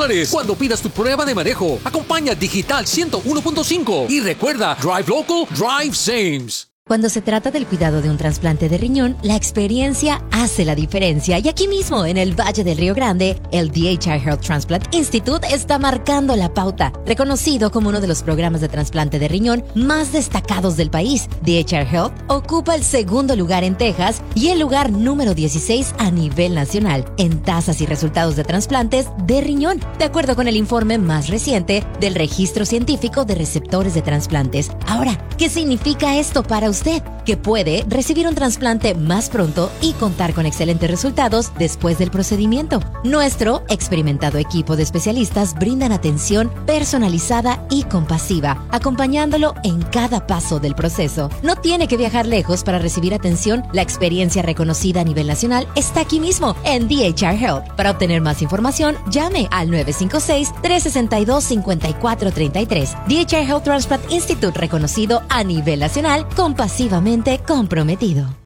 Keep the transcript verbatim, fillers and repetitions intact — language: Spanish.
dólares cuando pidas tu prueba de manejo. Acompaña Digital ciento uno punto cinco y recuerda, Drive Local, Drive Sames. Cuando se trata del cuidado de un trasplante de riñón, la experiencia hace la diferencia. Y aquí mismo, en el Valle del Río Grande, el D H R Health Transplant Institute está marcando la pauta. Reconocido como uno de los programas de trasplante de riñón más destacados del país, D H R Health ocupa el segundo lugar en Texas y el lugar número dieciséis a nivel nacional en tasas y resultados de trasplantes de riñón, de acuerdo con el informe más reciente del Registro Científico de Receptores de Trasplantes. Ahora, ¿qué significa esto para usted? Usted, que puede recibir un trasplante más pronto y contar con excelentes resultados después del procedimiento. Nuestro experimentado equipo de especialistas brindan atención personalizada y compasiva, acompañándolo en cada paso del proceso. No tiene que viajar lejos para recibir atención. La experiencia reconocida a nivel nacional está aquí mismo en D H R Health. Para obtener más información, llame al nueve cinco seis, tres seis dos, cinco cuatro tres tres. D H R Health Transplant Institute, reconocido a nivel nacional, compasivamente comprometido.